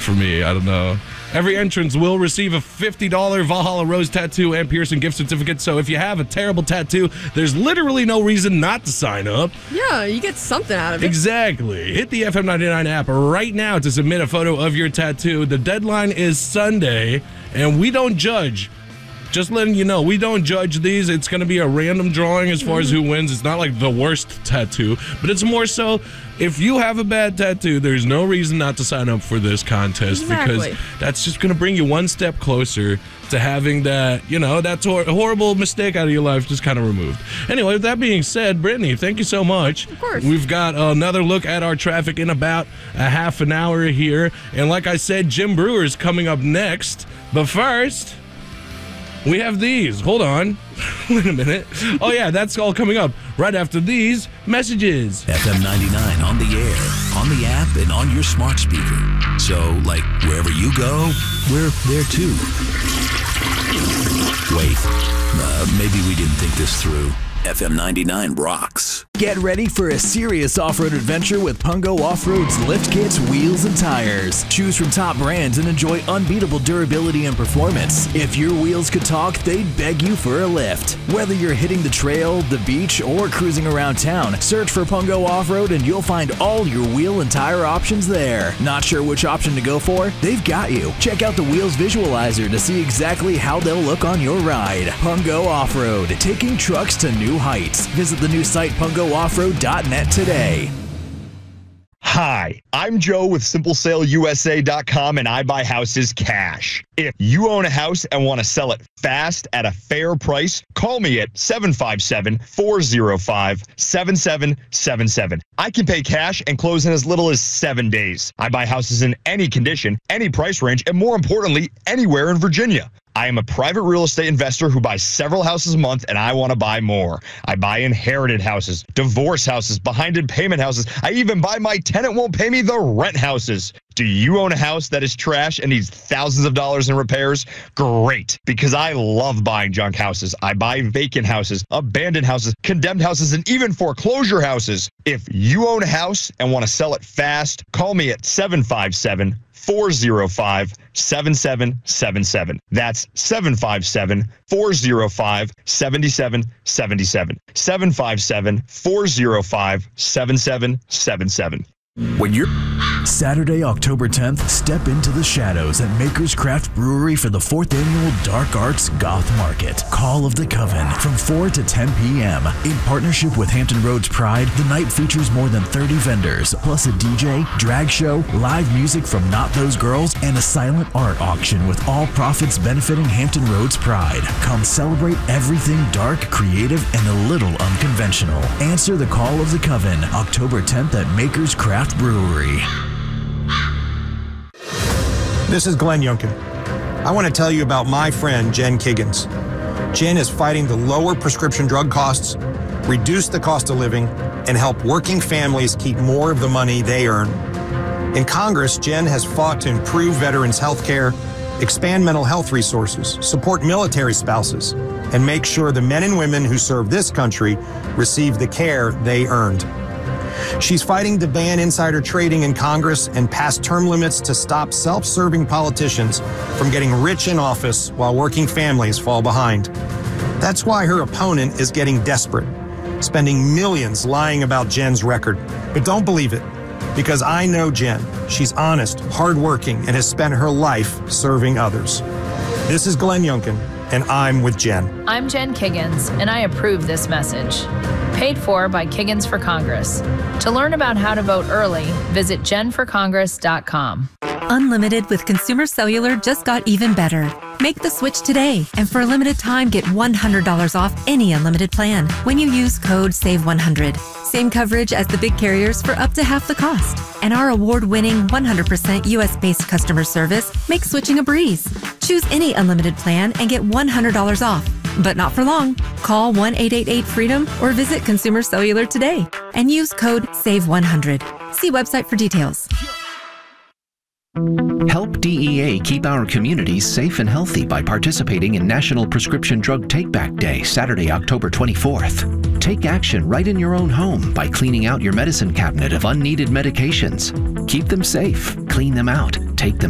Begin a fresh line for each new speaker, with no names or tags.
for me. I don't know. Every entrance will receive a $50 Valhalla Rose tattoo and piercing gift certificate. So if you have a terrible tattoo, there's literally no reason not to sign up.
Yeah, you get something out of it.
Exactly. Hit the FM99 app right now to submit a photo of your tattoo. The deadline is Sunday, and we don't judge. Just letting you know, we don't judge these. It's going to be a random drawing as far as who wins. It's not like the worst tattoo, but it's more so if you have a bad tattoo, there's no reason not to sign up for this contest because that's just going to bring you one step closer to having that, that horrible mistake out of your life just kind of removed. Anyway, with that being said, Brittany, thank you so much.
Of course.
We've got another look at our traffic in about a half an hour here. And like I said, Jim Brewer's coming up next. But first, we have these. Hold on. Wait a minute. Oh, yeah, that's all coming up right after these messages.
FM 99 on the air, on the app, and on your smart speaker. So, like, wherever you go, we're there too. Wait, maybe we didn't think this through. FM 99 rocks.
Get ready for a serious off-road adventure with Pungo Off-Road's lift kits, wheels, and tires. Choose from top brands and enjoy unbeatable durability and performance. If your wheels could talk, they'd beg you for a lift. Whether you're hitting the trail, the beach, or cruising around town, search for Pungo Off-Road and you'll find all your wheel and tire options there. Not sure which option to go for? They've got you. Check out the Wheels Visualizer to see exactly how they'll look on your ride. Pungo Off-Road, taking trucks to new heights. Visit the new site PungoOffroad.net today.
Hi, I'm Joe with SimpleSaleUSA.com, and I buy houses cash. If you own a house and want to sell it fast at a fair price, call me at 757-405-7777. I can pay cash and close in as little as 7 days. I buy houses in any condition, any price range, and more importantly, anywhere in Virginia. I am a private real estate investor who buys several houses a month, and I want to buy more. I buy inherited houses, divorce houses, behind in payment houses. I even buy my tenant won't pay me the rent houses. Do you own a house that is trash and needs thousands of dollars in repairs? Great, because I love buying junk houses. I buy vacant houses, abandoned houses, condemned houses, and even foreclosure houses. If you own a house and want to sell it fast, call me at 757-405-7777. That's 757-405-7777. 757-405-7777.
When you're
Saturday, October 10th, step into the shadows at Maker's Craft Brewery for the 4th Annual Dark Arts Goth Market. Call of the Coven from 4 to 10 p.m. In partnership with Hampton Roads Pride, the night features more than 30 vendors, plus a DJ, drag show, live music from Not Those Girls, and a silent art auction with all profits benefiting Hampton Roads Pride. Come celebrate everything dark, creative, and a little unconventional. Answer the call of the Coven, October 10th at Maker's Craft Brewery.
This is Glenn Youngkin. I want to tell you about my friend, Jen Kiggins. Jen is fighting to lower prescription drug costs, reduce the cost of living, and help working families keep more of the money they earn. In Congress, Jen has fought to improve veterans' health care, expand mental health resources, support military spouses, and make sure the men and women who serve this country receive the care they earned. She's fighting to ban insider trading in Congress and pass term limits to stop self-serving politicians from getting rich in office while working families fall behind. That's why her opponent is getting desperate, spending millions lying about Jen's record. But don't believe it, because I know Jen. She's honest, hardworking, and has spent her life serving others. This is Glenn Youngkin, and I'm with Jen.
I'm Jen Kiggins, and I approve this message. Paid for by Kiggins for Congress. To learn about how to vote early, visit jenforcongress.com.
Unlimited with Consumer Cellular just got even better. Make the switch today, and for a limited time, get $100 off any unlimited plan when you use code SAVE100. Same coverage as the big carriers for up to half the cost. And our award-winning 100% US-based customer service makes switching a breeze. Choose any unlimited plan and get $100 off. But not for long. Call 1-888-FREEDOM or visit Consumer Cellular today and use code SAVE100. See website for details.
Help DEA keep our communities safe and healthy by participating in National Prescription Drug Take-Back Day, Saturday, October 24th. Take action right in your own home by cleaning out your medicine cabinet of unneeded medications. Keep them safe, clean them out, take them